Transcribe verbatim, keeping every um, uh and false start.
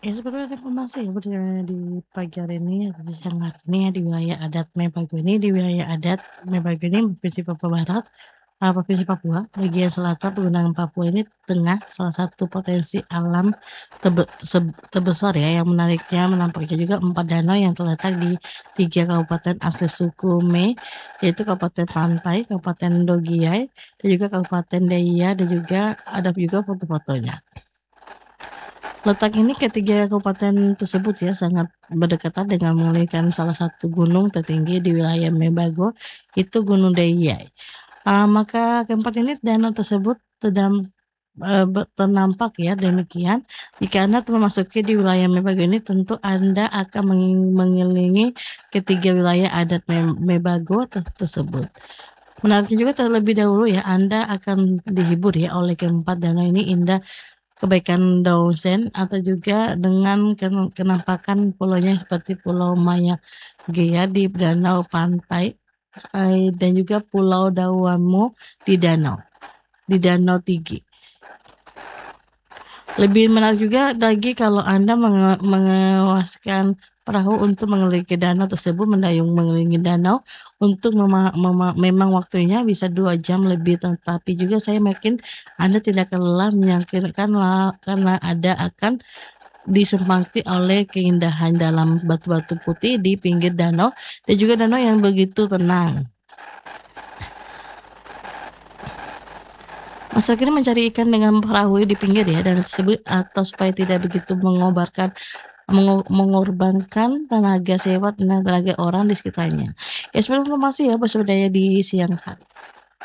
Ya sebenarnya informasi ya berdasarkan di pagi hari ini atau di siang hari ini ya di wilayah adat Mepago ini di wilayah adat Mepago ini Provinsi Papua Barat, eee, Provinsi Papua bagian selatan pegunungan Papua ini tengah salah satu potensi alam tebe seb terbesar ya yang menariknya menampaknya juga empat danau yang terletak di tiga kabupaten asli suku Me, yaitu Kabupaten Pantai, Kabupaten Dogiai, dan juga Kabupaten Deiyai dan juga ada juga foto-fotonya. Letak ini ketiga kabupaten tersebut ya sangat berdekatan dengan memiliki salah satu gunung tertinggi di wilayah Mebago, itu Gunung Deiyai. Eee, maka keempat ini danau tersebut terdam eee, be ternampak ya demikian, jika Anda memasuki di wilayah Mebago ini tentu Anda akan meng mengelilingi ketiga wilayah adat Mem Mebago te tersebut. Menariknya juga terlebih dahulu ya Anda akan dihibur ya oleh keempat danau ini indah kebaikan Daunsen atau juga dengan ken kenampakan pulaunya seperti Pulau Mayakgea di danau pantai, eee, dan juga Pulau Dawamo di danau, di Danau Tigi. Lebih menarik juga lagi kalau Anda menge mengewaskan perahu untuk mengelilingi danau tersebut, mendayung mengelilingi danau untuk mema mema memang waktunya bisa dua jam lebih, tetapi juga saya yakin Anda tidak akan lelah menyingkirkan la karena Anda akan disemangati oleh keindahan dalam batu-batu putih di pinggir danau dan juga danau yang begitu tenang. Masyarakat ini mencari ikan dengan perahu di pinggir ya danau tersebut atau supaya tidak begitu mengobarkan mengo mengorbankan tenaga sewa dan tenaga orang di sekitarnya. Ya sebenarnya informasi ya bersama daya di siang hari.